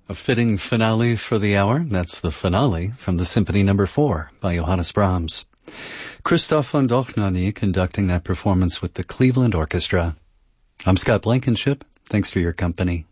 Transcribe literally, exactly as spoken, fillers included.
A fitting finale for the hour. That's the finale from the Symphony Number Four by Johannes Brahms. Christoph von Dohnanyi conducting that performance with the Cleveland Orchestra. I'm Scott Blankenship. Thanks for your company.